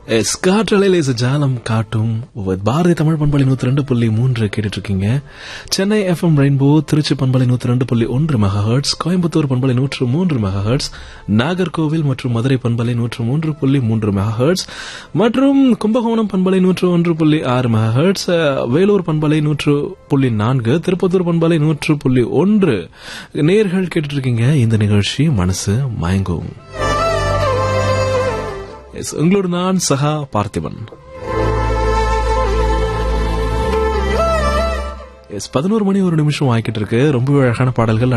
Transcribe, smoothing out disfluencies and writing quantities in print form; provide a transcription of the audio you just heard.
காற்றலையில் இசை ஜாலம் காட்டும் பாரதி தமிழ் பண்பலை 102.3 கேட்டுட்டு இருக்கீங்க. சென்னை எஃப்எம் ரெயின்போ, திருச்சி பண்பலை 102.1 மெகாஹெர்ட்ஸ், கோயம்புத்தூர் பண்பலை 103 மெகாஹெர்ட்ஸ், நாகர்கோவில் மற்றும் மதுரை பண்பலை 103.3 மெகாஹெர்ட்ஸ் மற்றும் கும்பகோணம் பண்பலை 101.6 மெகாஹெர்ட்ஸ், வேலூர் பண்பலை 100.4, திருப்பத்தூர் பண்பலை 100.1 நேர்கள் கேட்டுட்டு இருக்கீங்க. இந்த நிகழ்ச்சி மனசு மயங்கும். உங்களோடு நான் சகா பார்த்திபன். 11 மணி 1 நிமிஷம் ஆகிட்டு இருக்கு. ரொம்ப அழகான பாடல்கள்